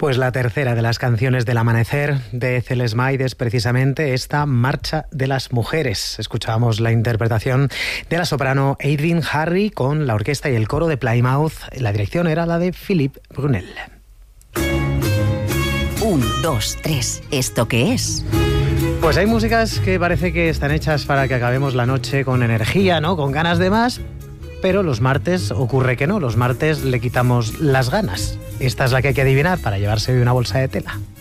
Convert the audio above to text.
Pues la tercera de las canciones del amanecer de Celeste Maides, precisamente esta Marcha de las Mujeres. Escuchábamos la interpretación de la soprano Adrienne Harry con la orquesta y el coro de Plymouth. La dirección era la de Philippe Brunel. 1, 2, 3. ¿Esto qué es? Pues hay músicas que parece que están hechas para que acabemos la noche con energía, ¿no? Con ganas de más. Pero los martes ocurre que no, los martes le quitamos las ganas. Esta es la que hay que adivinar para llevarse hoy una bolsa de tela.